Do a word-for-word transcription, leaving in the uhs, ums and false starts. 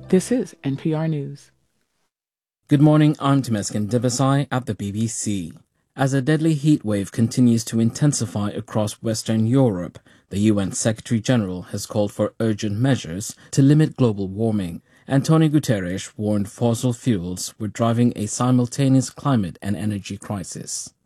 This is N P R News. Good morning, I'm Temesgen Devasai at the B B C. As a deadly heat wave continues to intensify across Western Europe, the U N Secretary-General has called for urgent measures to limit global warming. Antonio Guterres warned fossil fuels were driving a simultaneous climate and energy crisis.